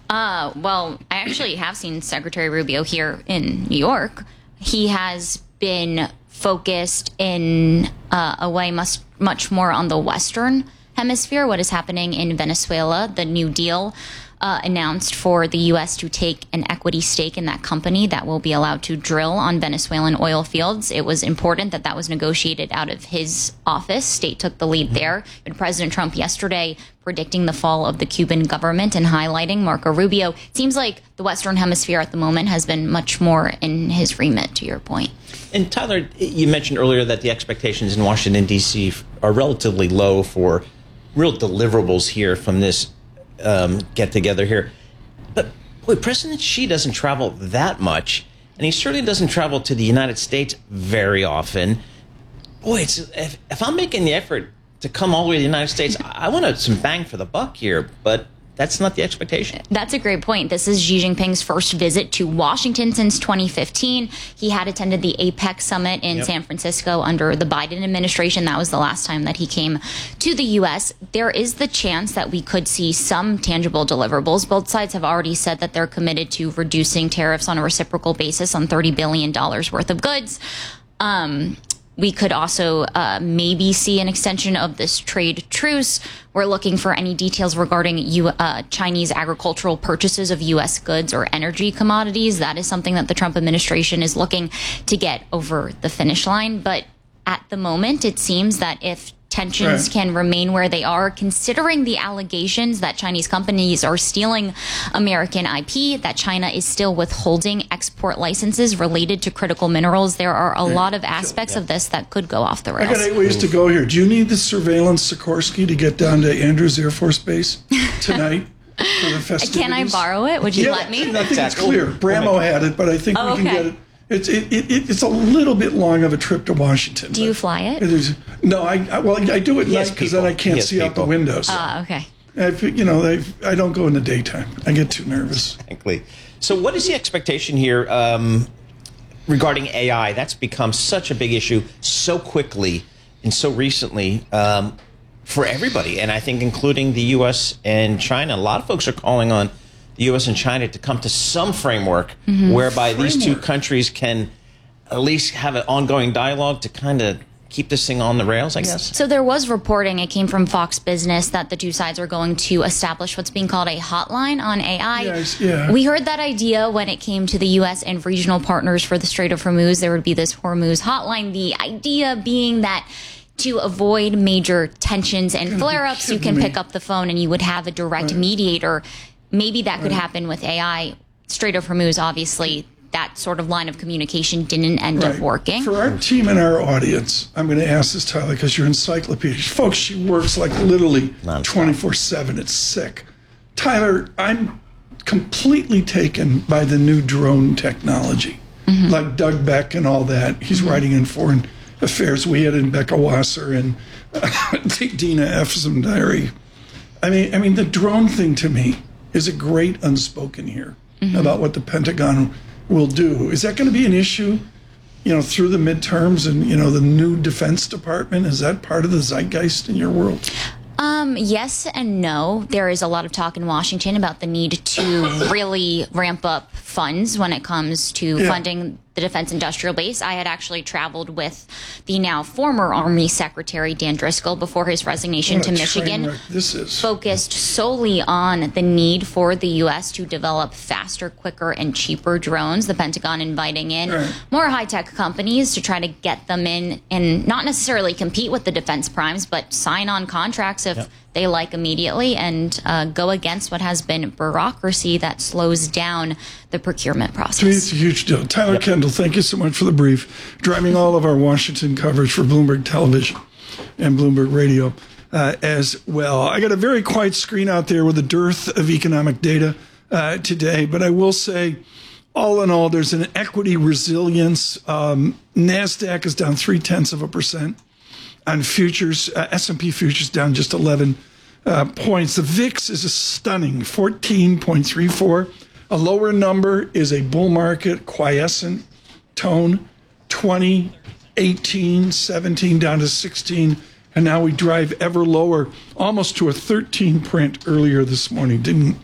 Well, I actually have seen Secretary Rubio here in New York. He has been focused in a way much more on the Western Hemisphere, what is happening in Venezuela, the New Deal announced for the U.S. to take an equity stake in that company that will be allowed to drill on Venezuelan oil fields. It was important that that was negotiated out of his office. State took the lead there. And President Trump yesterday predicting the fall of the Cuban government and highlighting Marco Rubio. It seems like the Western Hemisphere at the moment has been much more in his remit, to your point. And Tyler, you mentioned earlier that the expectations in Washington, D.C. are relatively low for real deliverables here from this get-together here. But, boy, President Xi doesn't travel that much, and he certainly doesn't travel to the United States very often. Boy, if I'm making the effort to come all the way to the United States, I want some bang for the buck here, but that's not the expectation. That's a great point. This is Xi Jinping's first visit to Washington since 2015. He had attended the APEC summit in San Francisco under the Biden administration. That was the last time that he came to the U.S. There is the chance that we could see some tangible deliverables. Both sides have already said that they're committed to reducing tariffs on a reciprocal basis on $30 billion worth of goods. We could also maybe see an extension of this trade truce. We're looking for any details regarding Chinese agricultural purchases of U.S. goods or energy commodities. That is something that the Trump administration is looking to get over the finish line. But at the moment, it seems that if tensions can remain where they are, considering the allegations that Chinese companies are stealing American IP, that China is still withholding export licenses related to critical minerals, there are a lot of aspects of this that could go off the rails. I got 8 ways to go here. Do you need the surveillance Sikorsky to get down to Andrews Air Force Base tonight for the festivities? Can I borrow it? Would you let me? I think it's clear. Bramo had it, but I think we can get it. It's a little bit long of a trip to Washington. Do you fly it? No, I do it night because then I can't see out the windows. Okay. I don't go in the daytime. I get too nervous. Exactly. So what is the expectation here regarding AI? That's become such a big issue so quickly and so recently for everybody, and I think including the U.S. and China. A lot of folks are calling on the U.S. and China to come to some framework whereby these two countries can at least have an ongoing dialogue to kind of keep this thing on the rails, I guess. So there was reporting, it came from Fox Business, that the two sides are going to establish what's being called a hotline on AI. Yes, yeah. We heard that idea when it came to the U.S. and regional partners for the Strait of Hormuz. There would be this Hormuz hotline, the idea being that to avoid major tensions and flare-ups, you can pick up the phone and you would have a direct mediator. Maybe that could happen with AI. Strait of Hormuz, obviously, that sort of line of communication didn't end up working. For our team and our audience, I'm going to ask this, Tyler, because you're encyclopedia. Folks, she works like literally 24/7. It's sick. Tyler, I'm completely taken by the new drone technology. Like Doug Beck and all that. He's writing in Foreign Affairs. We had in Becca Wasser and Dina Efsum Diary. I mean, the drone thing to me is a great unspoken here about what the Pentagon will do. Is that going to be an issue, through the midterms and, the new Defense Department? Is that part of the zeitgeist in your world? Yes and no. There is a lot of talk in Washington about the need to really ramp up funds when it comes to funding the defense industrial base. I had actually traveled with the now former Army Secretary Dan Driscoll before his resignation to Michigan, focused solely on the need for the U.S. to develop faster, quicker, and cheaper drones. The Pentagon inviting in more high-tech companies to try to get them in and not necessarily compete with the defense primes, but sign on contracts if they like immediately and go against what has been bureaucracy that slows down the procurement process. To me, it's a huge deal. Tyler Kendall, thank you so much for the brief, driving all of our Washington coverage for Bloomberg Television and Bloomberg Radio as well. I got a very quiet screen out there with a dearth of economic data today, but I will say, all in all, there's an equity resilience. NASDAQ is down 0.3% on futures. S&P futures down just 11 points. The VIX is a stunning 14.34. A lower number is a bull market quiescent tone, 20, 18, 17 down to 16, and now we drive ever lower, almost to a 13 print earlier this morning. Didn't